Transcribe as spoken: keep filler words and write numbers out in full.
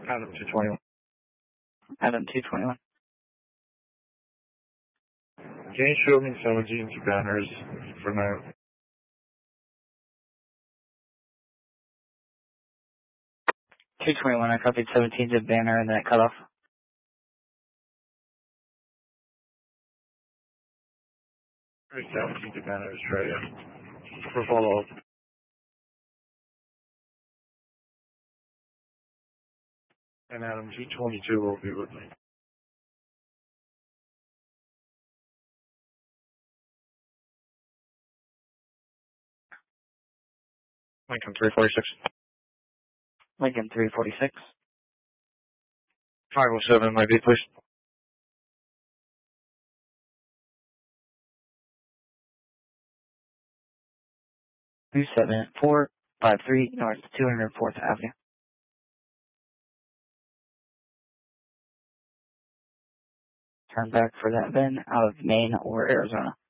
Adam two twenty-one. Adam two twenty-one. Can you show me seventeen banners for now? two twenty-one, I copied seventeen to banner and then it cut off. seventeen banners, right? For follow-up. And Adam two twenty-two will be with me. Lincoln three forty-six. Lincoln three forty-six. five oh seven, my B, please. two seven four five three North two hundred fourth Avenue. Turn back for that then out of Maine or Arizona.